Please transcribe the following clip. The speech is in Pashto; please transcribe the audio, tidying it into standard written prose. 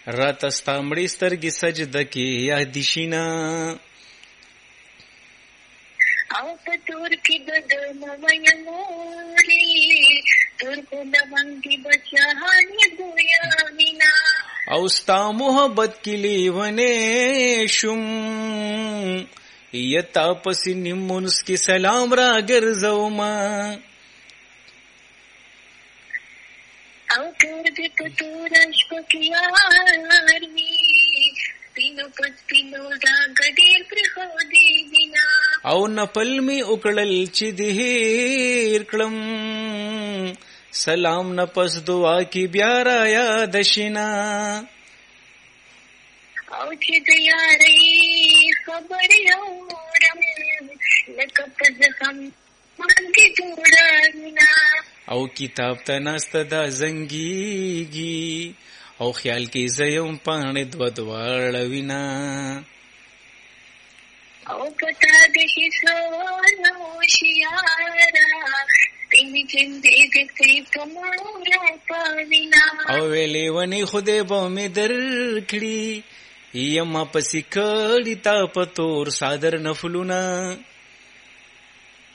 راته ستا مړې سترګې سجده کې یادیشینا او په تور کې د ممیا مورې تور کو د باندې بچهانې ګویا مینا او ستا محبت کې لیونې شم یتا پسې نیمونس کې سلام را ګرځوما او تور دې په تور شپه کې یاري سپینو په سپینو داغ ډېر پرېښودې وینا او نپل می وکړل چې د هېر کړم سلام نه پس دعا کې بیا را یاد شینا او چې د یارۍ خبرې اورم لکه په زخم باندې جوړه وینا او کتاب ته ناسته دا زنګیږي او خیال کې زیم پاڼې دواړه وینا او پتا د هیڅو نو شیارا تیمی جندې دې کومو را پاوینا او ویلې ونی خوده به مې درکړي یما پسې کړي تا په تور صادر نفلونه